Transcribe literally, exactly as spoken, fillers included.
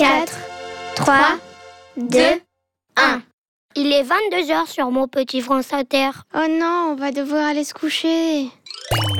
quatre, trois, deux, un. Il est vingt-deux heures sur mon petit France Inter. Oh non, on va devoir aller se coucher.